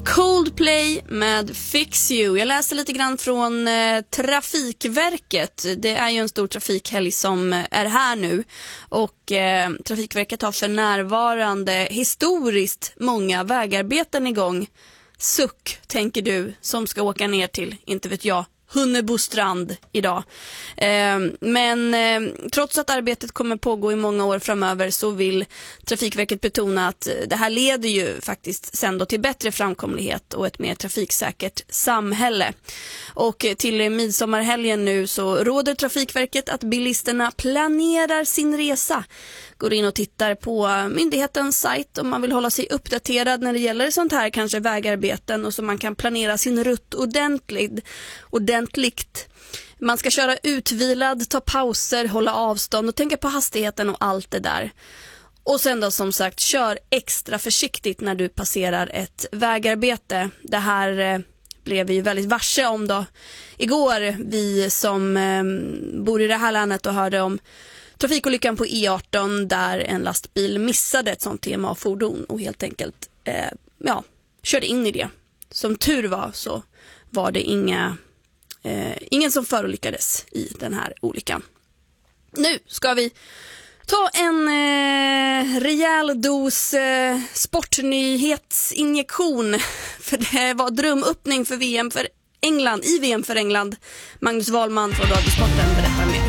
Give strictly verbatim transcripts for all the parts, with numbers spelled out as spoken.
Coldplay med Fix You. Jag läste lite grann från eh, Trafikverket. Det är ju en stor trafikhelg som är här nu. Och eh, Trafikverket har för närvarande historiskt många vägarbeten igång. Suck, tänker du, som ska åka ner till, inte vet jag, Hunnebostrand idag. Eh, men eh, trots att arbetet kommer pågå i många år framöver så vill Trafikverket betona att det här leder ju faktiskt sen då till bättre framkomlighet och ett mer trafiksäkert samhälle. Och till midsommarhelgen nu så råder Trafikverket att bilisterna planerar sin resa. Går in och tittar på myndighetens sajt om man vill hålla sig uppdaterad när det gäller sånt här, kanske vägarbeten, och så man kan planera sin rutt ordentligt. ordentligt. Man ska köra utvilad, ta pauser, hålla avstånd och tänka på hastigheten och allt det där. Och sen då som sagt, kör extra försiktigt när du passerar ett vägarbete. Det här eh, blev vi ju väldigt varse om då igår, vi som eh, bor i det här landet, och hörde om trafikolyckan på E arton där en lastbil missade ett sånt T M A-fordon och helt enkelt eh, ja, körde in i det. Som tur var så var det inga, eh, ingen som förolyckades i den här olyckan. Nu ska vi ta en eh, rejäl dos eh, sportnyhetsinjektion. För det var drömöppning för V M för England, i V M för England. Magnus Wahlman från Radiosporten berättar mer.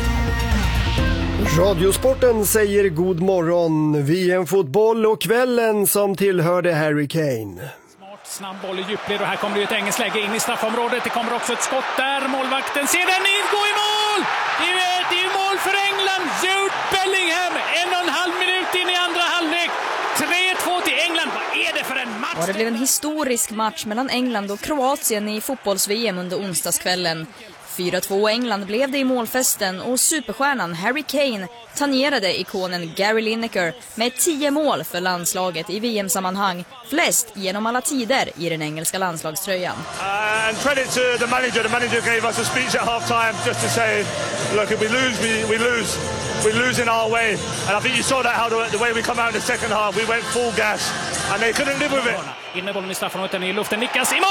Radiosporten säger god morgon. V M-fotboll och kvällen som tillhörde Harry Kane. Smart, snabb boll i djupled och här kommer det ett engelskt läge in i straffområdet. Det kommer också ett skott där. Målvakten ser den in, gå i mål! Det är ju, det är ju mål för England. Jude Bellingham, en och en halv minut in i andra halvlek. tre två till England. Vad är det för en match? Ja, det blev en historisk match mellan England och Kroatien i fotbolls-V M under onsdagskvällen. fyra två England blev det i målfesten och superstjärnan Harry Kane tangerade ikonen Gary Lineker med tio mål för landslaget i V M-sammanhang, flest genom alla tider i den engelska landslagströjan. Uh, and credit to the manager. The manager gave us a speech at half time just to say, look, if we lose, we, we lose. We lose in our way. And I think you saw that how the, the way we come out in the second half, we went full gas and they couldn't live with it. In med bollen i straffområdet, i luften nickas i mål!